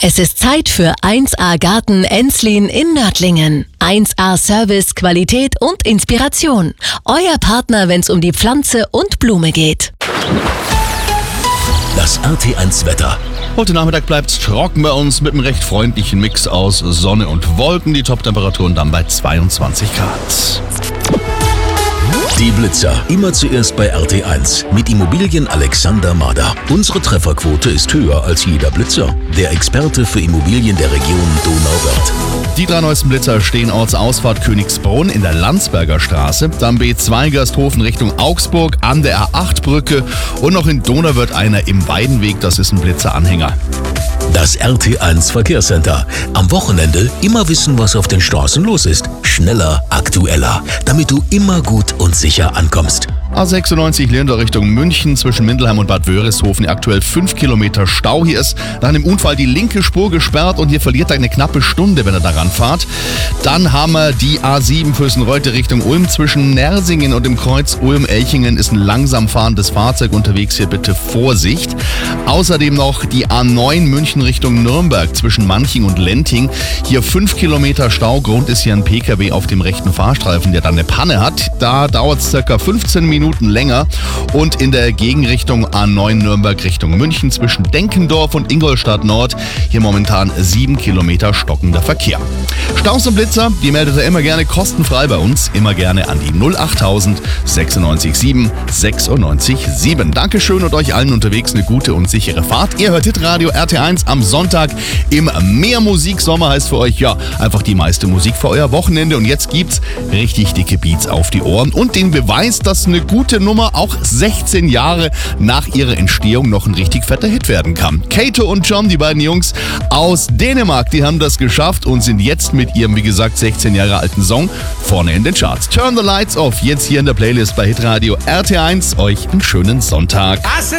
Es ist Zeit für 1A Garten Enslin in Nördlingen. 1A Service, Qualität und Inspiration. Euer Partner, wenn es um die Pflanze und Blume geht. Das RT1 Wetter. Heute Nachmittag bleibt's trocken bei uns mit einem recht freundlichen Mix aus Sonne und Wolken. Die Top-Temperaturen dann bei 22 Grad. Die Blitzer, immer zuerst bei RT1 mit Immobilien Alexander Mader. Unsere Trefferquote ist höher als jeder Blitzer. Der Experte für Immobilien der Region Donauwörth. Die 3 neuesten Blitzer stehen Ortsausfahrt Königsbrunn in der Landsberger Straße, dann B2 Gersthofen Richtung Augsburg, an der A8-Brücke und noch in Donauwörth einer im Weidenweg, das ist ein Blitzeranhänger. Das RT1 Verkehrscenter. Am Wochenende immer wissen, was auf den Straßen los ist. Schneller, aktueller, damit du immer gut und sicher ankommst. A96 Leondau Richtung München zwischen Mindelheim und Bad Wörishofen aktuell 5 Kilometer Stau. Hier ist nach einem Unfall die linke Spur gesperrt und hier verliert er eine knappe Stunde, wenn er daran fahrt. Dann haben wir die A7 Vösenreute Richtung Ulm zwischen Nersingen und dem Kreuz Ulm-Elchingen ist ein langsam fahrendes Fahrzeug unterwegs, hier bitte Vorsicht. Außerdem noch die A9 München Richtung Nürnberg zwischen Manching und Lenting. Hier 5 Kilometer Stau, Grund ist hier ein PKW auf dem rechten Fahrstreifen, der dann eine Panne hat. Da dauert es ca. 15 Minuten länger und in der Gegenrichtung A9 Nürnberg Richtung München zwischen Denkendorf und Ingolstadt Nord hier momentan 7 Kilometer stockender Verkehr. Staus und Blitzer, die meldet er immer gerne kostenfrei bei uns, immer gerne an die 08000 96 7 96 7. Dankeschön und euch allen unterwegs eine gute und sichere Fahrt. Ihr hört Hitradio RT1 am Sonntag im Mehrmusik-Sommer, heißt für euch ja einfach die meiste Musik für euer Wochenende und jetzt gibt's richtig dicke Beats auf die Ohren und den Beweis, dass eine gute Nummer auch 16 Jahre nach ihrer Entstehung noch ein richtig fetter Hit werden kann. Kato und John, die beiden Jungs aus Dänemark, die haben das geschafft und sind jetzt mit ihrem, wie gesagt, 16 Jahre alten Song vorne in den Charts. Turn the Lights Off, jetzt hier in der Playlist bei Hitradio RT1. Euch einen schönen Sonntag.